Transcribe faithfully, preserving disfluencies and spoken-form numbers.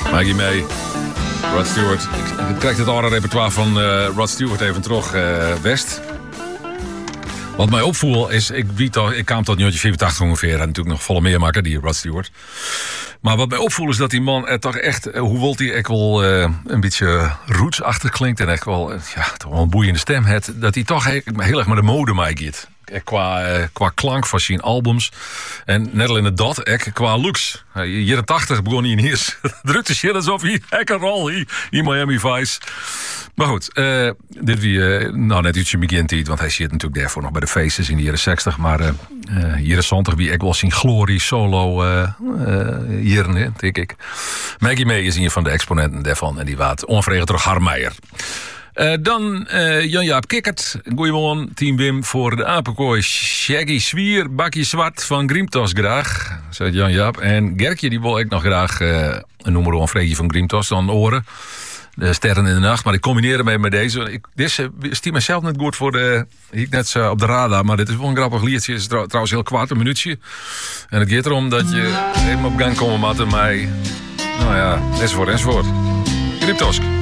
Maak je mee. Rod Stewart. Ik, ik krijg het andere repertoire van uh, Rod Stewart even terug, uh, West. Wat mij opvoel is, ik, wie toch, ik kwam tot negentien vierentachtig ongeveer. En natuurlijk nog volle meer maken, die Rod Stewart. Maar wat mij opvoel is dat die man er toch echt, hoewel hij echt wel uh, een beetje rootsachtig klinkt. En echt wel, ja, toch wel een boeiende stem heeft. Dat hij toch heel erg met de mode meegaat. Qua, uh, qua klank van zijn albums. En net al in het dat, ek, qua looks. Uh, jaren tachtig begon hij in hier. Drukte shit alsof hij een rol hier in Miami Vice. Maar goed, uh, dit wie, uh, nou net ietsje begint hij, want hij zit natuurlijk daarvoor nog bij de Faces in de jaren zestig. Maar uh, uh, jaren zeventig wie ik wel zien glorie solo uh, uh, jaren, denk ik. Maggie May is een van de exponenten daarvan en die waat onverregeld door Harmeijer. Uh, dan uh, Jan-Jaap Kikkert. Goeiemorgen, team Wim voor de apenkooi. Shaggy Zwier, bakje zwart van Griemtos graag, zegt Jan-Jaap. En Gerkje, die wil ik nog graag uh, een noemer een vreetje van Griemtos dan oren. De sterren in de nacht, maar ik combineer hem met deze. Ik, deze stier mezelf net goed voor de. Ik net zo op de radar, maar dit is wel een grappig liedje. Het is trouw, trouwens heel kwart een minuutje. En het gaat erom dat je helemaal op gang komen met mij. Nou ja, enzovoort, enzovoort. Griemtos.